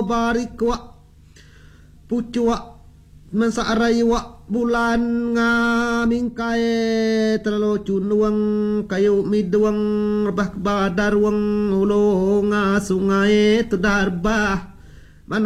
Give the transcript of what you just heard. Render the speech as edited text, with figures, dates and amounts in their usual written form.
barik wak pucuak mensaarai wak bulan ngamingkai terlalu cunuang kayu miduang rebah badar wang ulo nga sungai tedarbah